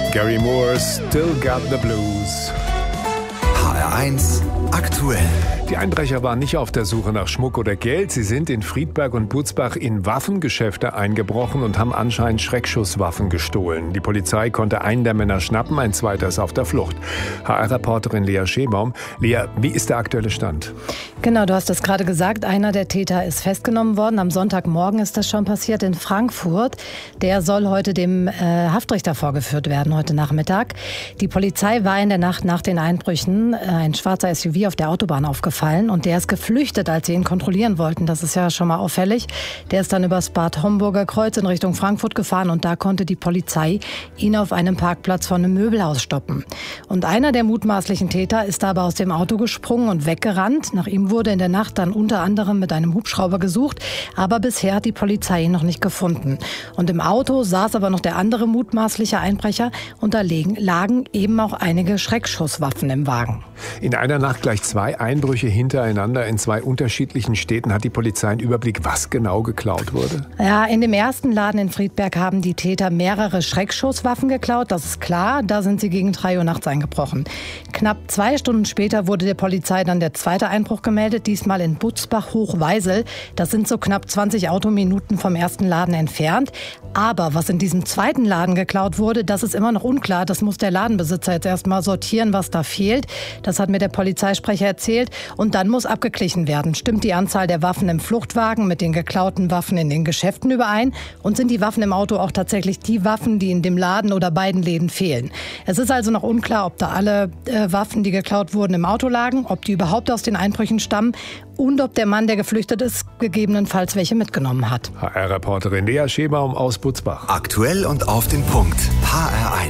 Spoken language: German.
Gary Moore, Still Got the Blues. HR1 aktuell. Die Einbrecher waren nicht auf der Suche nach Schmuck oder Geld. Sie sind in Friedberg und Butzbach in Waffengeschäfte eingebrochen und haben anscheinend Schreckschusswaffen gestohlen. Die Polizei konnte einen der Männer schnappen, ein zweiter ist auf der Flucht. HR-Reporterin Lea Schebaum. Lea, wie ist der aktuelle Stand? Genau, du hast es gerade gesagt, einer der Täter ist festgenommen worden. Am Sonntagmorgen ist das schon passiert in Frankfurt. Der soll heute dem Haftrichter vorgeführt werden, heute Nachmittag. Die Polizei war in der Nacht nach den Einbrüchen ein schwarzer SUV auf der Autobahn aufgefallen und der ist geflüchtet, als sie ihn kontrollieren wollten. Das ist ja schon mal auffällig. Der ist dann übers Bad Homburger Kreuz in Richtung Frankfurt gefahren und da konnte die Polizei ihn auf einem Parkplatz von einem Möbelhaus stoppen. Und einer der mutmaßlichen Täter ist aber aus dem Auto gesprungen und weggerannt. Nach ihm wurde in der Nacht dann unter anderem mit einem Hubschrauber gesucht, aber bisher hat die Polizei ihn noch nicht gefunden. Und im Auto saß aber noch der andere mutmaßliche Einbrecher und da lagen eben auch einige Schreckschusswaffen im Wagen. In einer Nacht gleich 2 Einbrüche hintereinander in 2 unterschiedlichen Städten. Hat die Polizei einen Überblick, was genau geklaut wurde? Ja, in dem ersten Laden in Friedberg haben die Täter mehrere Schreckschusswaffen geklaut. Das ist klar, da sind sie gegen 3 Uhr nachts eingebrochen. Knapp 2 Stunden später wurde der Polizei dann der zweite Einbruch gemeldet, diesmal in Butzbach-Hochweisel. Das sind so knapp 20 Autominuten vom ersten Laden entfernt. Aber was in diesem zweiten Laden geklaut wurde, das ist immer noch unklar. Das muss der Ladenbesitzer jetzt erstmal sortieren, was da fehlt. Das hat mir der Polizeisprecher erzählt. Und dann muss abgeglichen werden. Stimmt die Anzahl der Waffen im Fluchtwagen mit den geklauten Waffen in den Geschäften überein? Und sind die Waffen im Auto auch tatsächlich die Waffen, die in dem Laden oder beiden Läden fehlen? Es ist also noch unklar, ob da alle Waffen, die geklaut wurden, im Auto lagen, ob die überhaupt aus den Einbrüchen stammen und ob der Mann, der geflüchtet ist, gegebenenfalls welche mitgenommen hat. HR-Reporterin Lea Schebaum aus Butzbach. Aktuell und auf den Punkt. HR1.